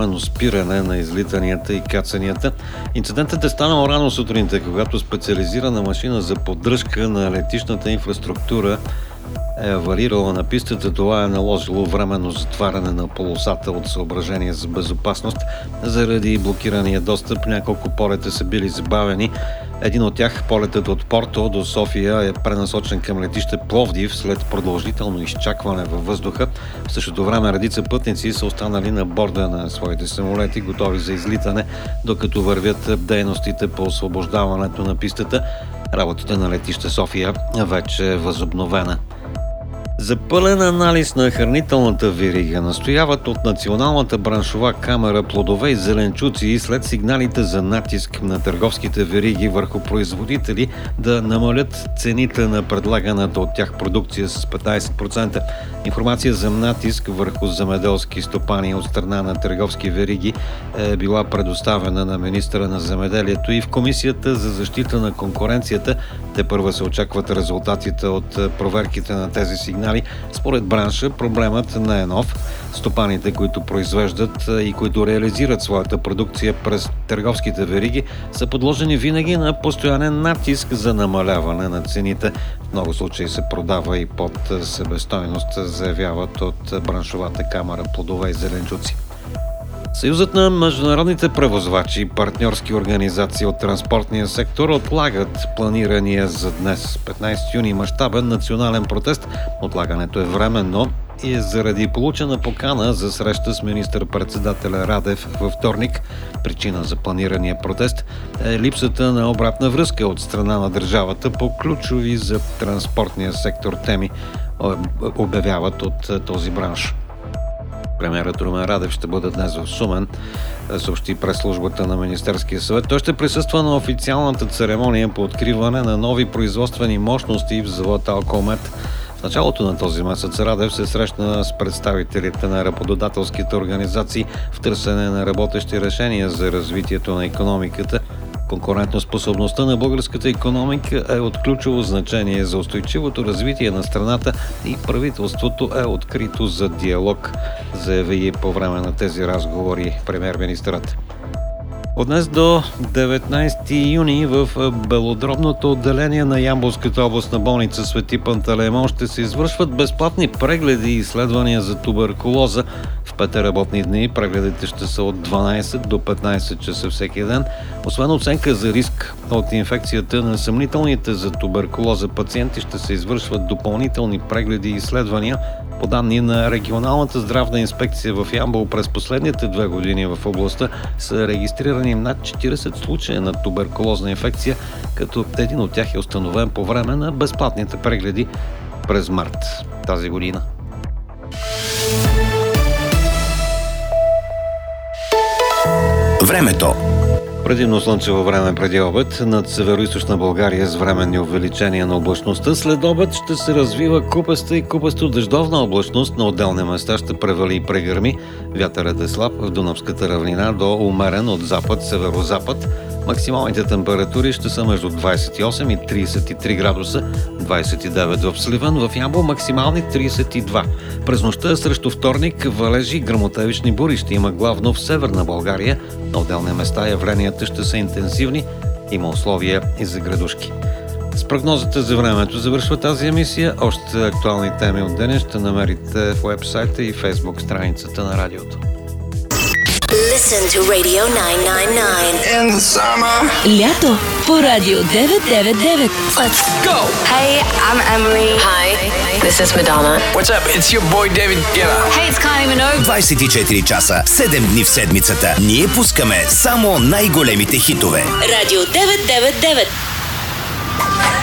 спиране на излитанията и кацанията. Инцидентът е станал рано сутринта, когато специализирана машина за поддръжка на летищната инфраструктура е аварирала на пистата. Това е наложило временно затваряне на полосата от съображения за безопасност. Заради блокирания достъп няколко полета са били забавени. Един от тях, полетът от Порто до София, е пренасочен към летище Пловдив след продължително изчакване във въздуха. В същото време редица пътници са останали на борда на своите самолети, готови за излитане, докато вървят дейностите по освобождаването на пистата. Работата на летище София вече е възобновена. За пълен анализ на хранителната верига настояват от Националната браншова камара плодове и зеленчуци след сигналите за натиск на търговските вериги върху производители да намалят цените на предлаганата от тях продукция с 15%. Информация за натиск върху земеделски стопани от страна на търговски вериги е била предоставена на министъра на земеделието и в Комисията за защита на конкуренцията. Те първа се очакват резултатите от проверките на тези сигнали. Според бранша проблемът не е нов. Стопаните, които произвеждат и които реализират своята продукция през търговските вериги, са подложени винаги на постоянен натиск за намаляване на цените. В много случаи се продава и под себестойност, заявяват от браншовата камара плодове и зеленчуци. Съюзът на международните превозвачи и партньорски организации от транспортния сектор отлагат планирания за днес, 15 юни, мащабен национален протест. Отлагането е временно и е заради получена покана за среща с министър-председателя Радев във вторник. Причина за планирания протест е липсата на обратна връзка от страна на държавата по ключови за транспортния сектор теми, обявяват от този бранш. Премиерът Румен Радев ще бъде днес в Шумен, съобщи прес-службата на Министерския съвет. Той ще присъства на официалната церемония по откриване на нови производствени мощности в завода Алкомет. В началото на този месец Радев се срещна с представителите на работодателските организации в търсене на работещи решения за развитието на икономиката. Конкурентоспособността на българската икономика е от ключово значение за устойчивото развитие на страната и правителството е открито за диалог, заяви по време на тези разговори премиер-министърът. От днес до 19 юни в белодробното отделение на Ямболската областна болница Свети Пантелеймон ще се извършват безплатни прегледи и изследвания за туберкулоза. В 5 работни дни прегледите ще са от 12 до 15 часа всеки ден. Освен оценка за риск от инфекцията на съмнителните за туберкулоза пациенти, ще се извършват допълнителни прегледи и изследвания. По данни на регионалната здравна инспекция в Ямбол, през последните 2 години в областта са регистрирани над 40 случая на туберкулозна инфекция, като един от тях е установен по време на безплатните прегледи през март тази година. Времето. Предимно слънчево време преди обед над североизточна България с временни увеличения на облачността. След обед ще се развива купеста и купесто-дъждовна облачност. На отделни места ще превали и прегърми. Вятърът е слаб в Дунавската равнина до умерен от запад-северозапад. Максималните температури ще са между 28 и 33 градуса, 29 в Сливен, в Ямбол максимални 32. През нощта срещу вторник валежи и гръмотевични бури ще има главно в северна България. На отделни места явленията ще са интензивни, има условия и за градушки. С прогнозата за времето завършва тази емисия. Още актуални теми от деня ще намерите в уебсайта и фейсбук страницата на радиото. Listen to Radio 999. In the summer. Лято по Радио 999. Let's Go. Hey, I'm Emily. Hi, this is Madonna. What's up? It's your boy David Guetta. Hey, it's Kylie Minogue. 24 часа, 7 дни в седмицата. Ние пускаме само най-големите хитове. Радио 999.